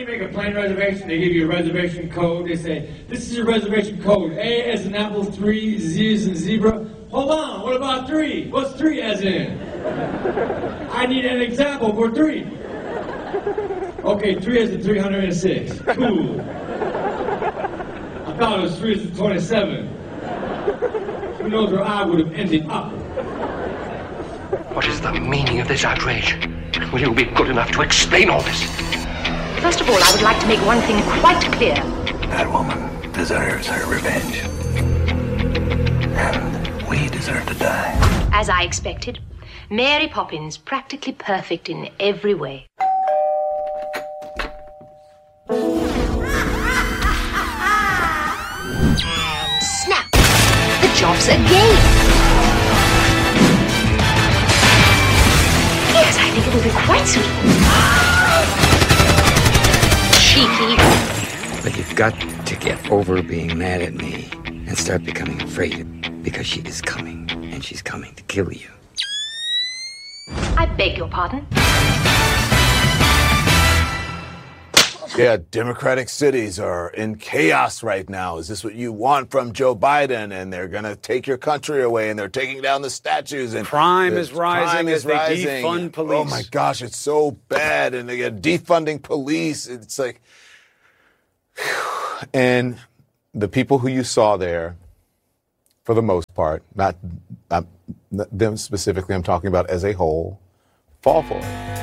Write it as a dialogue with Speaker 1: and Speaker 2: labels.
Speaker 1: you make a plane reservation, they give you a reservation code. They say, this is your reservation code. A as in apple, 3, Z as in zebra. Hold on, what about 3? What's 3 as in? I need an example for 3. Okay, 3 as in 306. Cool. I thought it was 3 as in 27. Who knows where I would have ended up?
Speaker 2: What is the meaning of this outrage? Will you be good enough to explain all this?
Speaker 3: First of all, I would like to make one thing quite clear.
Speaker 4: That woman deserves her revenge. And we deserve to die.
Speaker 3: As I expected, Mary Poppins practically perfect in every way. And snap! The job's a game! Yes, I think it will be quite suitable. Cheeky.
Speaker 5: But you've got to get over being mad at me and start becoming afraid, because she is coming, and she's coming to kill you.
Speaker 3: I beg your pardon?
Speaker 6: Yeah, Democratic cities are in chaos right now. Is this what you want from Joe Biden? And they're going to take your country away, and they're taking down the statues. And
Speaker 7: crime is rising as they defund police.
Speaker 6: Oh, my gosh, it's so bad. And they get defunding police. It's like... And the people who you saw there, for the most part, not them specifically, I'm talking about as a whole, fall for it.